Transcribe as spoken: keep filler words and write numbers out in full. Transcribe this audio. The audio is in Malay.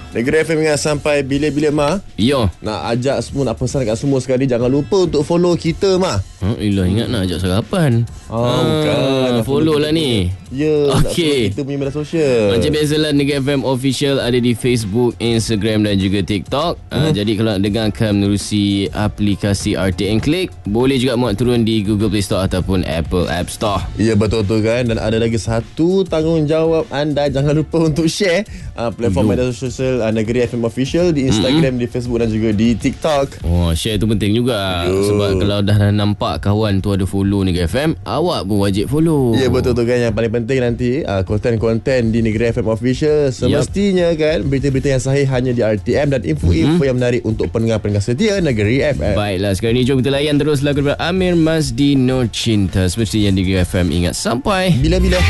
Negeri F M ingat sampai bila-bila Ma. Yo. Nak ajak semua, nak pesan kat semua sekali, jangan lupa untuk follow kita Ma. Ha, ilah ingat nak ajak sarapan. Oh, ha, bukan. Follow lah ni. Ya, okay. Kita punya media sosial. Macam biasalah, Negeri F M Official ada di Facebook, Instagram dan juga TikTok. hmm. uh, Jadi kalau nak dengarkan menerusi aplikasi R T N Click, boleh juga muat turun di Google Play Store ataupun Apple App Store. Ya, betul-betul kan. Dan ada lagi satu tanggungjawab anda, jangan lupa untuk share uh, platform media sosial uh, Negeri F M Official di Instagram, mm-hmm. di Facebook dan juga di TikTok. Oh, share tu penting juga. Yo. Sebab kalau dah nampak kawan tu ada follow Negeri F M, awak pun wajib follow. Ya, betul-betul kan. Yang paling penting nanti uh, konten-konten di Negeri F M Official semestinya yep. kan, berita-berita yang sahih hanya di R T M dan info-info mm-hmm. yang menarik untuk pendengar-pendengar setia Negeri F M. Baiklah, sekarang ni jom kita layan terus lagu daripada Amir Mazdi, Nur Cinta. Semestinya Negeri F M ingat sampai bila-bila.